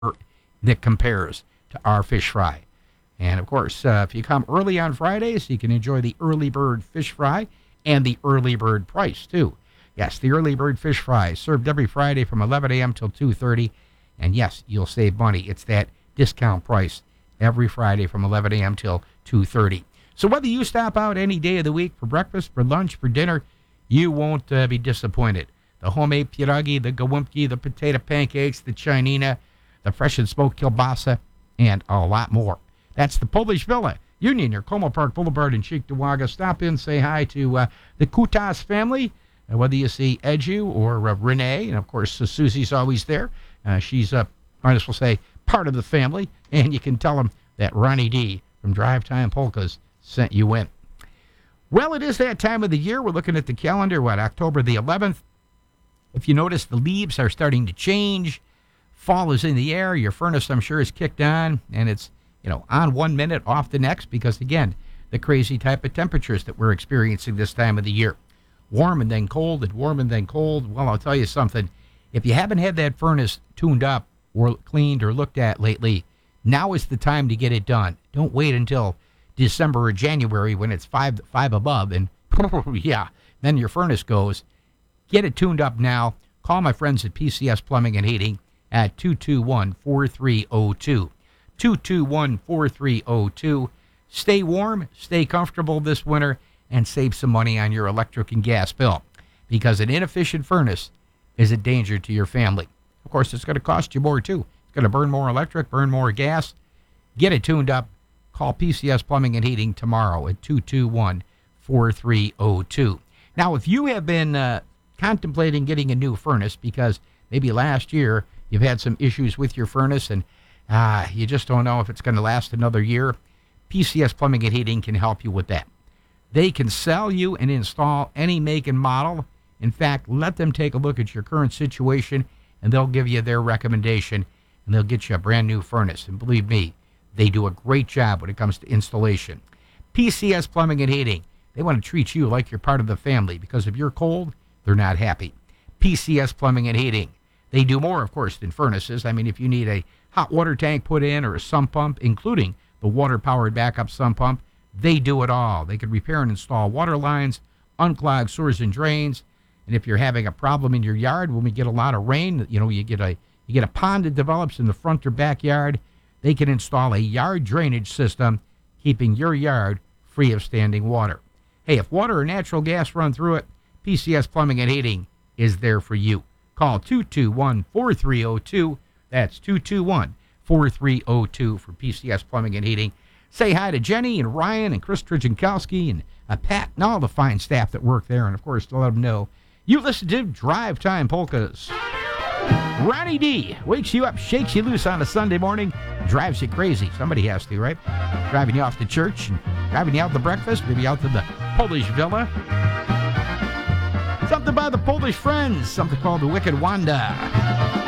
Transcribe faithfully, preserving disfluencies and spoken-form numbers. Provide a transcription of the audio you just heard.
that compares to our fish fry. And, of course, uh, if you come early on Fridays, you can enjoy the early bird fish fry and the early bird price, too. Yes, the early bird fish fry served every Friday from eleven a.m. till two thirty. And, yes, you'll save money. It's that discount price every Friday from eleven a.m. till two thirty. So whether you stop out any day of the week for breakfast, for lunch, for dinner, you won't uh, be disappointed. The homemade pierogi, the gołąbki, the potato pancakes, the chinina, the fresh and smoked kielbasa, and a lot more. That's the Polish Villa, Union, near Como Park Boulevard in Cheektowaga. Stop in, say hi to uh, the Kutas family, uh, whether you see Edu or uh, Renee. And, of course, uh, Susie's always there. Uh, she's, uh, might as well say, part of the family. And you can tell them that Ronnie D from Drive Time Polkas sent you in. Well, it is that time of the year. We're looking at the calendar, what, October the eleventh. If you notice, the leaves are starting to change. Fall is in the air. Your furnace, I'm sure, is kicked on, and it's, you know, on one minute, off the next, because, again, the crazy type of temperatures that we're experiencing this time of the year. Warm and then cold and warm and then cold. Well, I'll tell you something. If you haven't had that furnace tuned up or cleaned or looked at lately, now is the time to get it done. Don't wait until December or January when it's five, five above, and, yeah, then your furnace goes. Get it tuned up now. Call my friends at P C S Plumbing and Heating at two two one, four three zero two. two two one, four three zero two. Stay warm, stay comfortable this winter, and save some money on your electric and gas bill, because an inefficient furnace is a danger to your family. Of course, it's going to cost you more, too. It's going to burn more electric, burn more gas. Get it tuned up. Call P C S Plumbing and Heating tomorrow at two two one, four three zero two. Now, if you have been uh, contemplating getting a new furnace because maybe last year you've had some issues with your furnace and uh, you just don't know if it's going to last another year, P C S Plumbing and Heating can help you with that. They can sell you and install any make and model. In fact, let them take a look at your current situation, and they'll give you their recommendation, and they'll get you a brand new furnace. And believe me, they do a great job when it comes to installation. P C S Plumbing and Heating, they want to treat you like you're part of the family, because if you're cold, they're not happy. P C S Plumbing and Heating. They do more, of course, than furnaces. I mean, if you need a hot water tank put in or a sump pump, including the water-powered backup sump pump, they do it all. They can repair and install water lines, unclog sewers and drains. And if you're having a problem in your yard, when we get a lot of rain, you know, you get a you get a pond that develops in the front or backyard, they can install a yard drainage system, keeping your yard free of standing water. Hey, if water or natural gas run through it, P C S Plumbing and Heating is there for you. Call two two one, four three zero two. That's two two one, four three zero two for P C S Plumbing and Heating. Say hi to Jenny and Ryan and Chris Trijankowski and uh, Pat and all the fine staff that work there. And, of course, to let them know you listen to Drive Time Polkas. Ronnie D wakes you up, shakes you loose on a Sunday morning, drives you crazy. Somebody has to, right? Driving you off to church and driving you out to breakfast, maybe out to the Polish Villa. Something by the Polish Friends, something called the Wicked Wanda.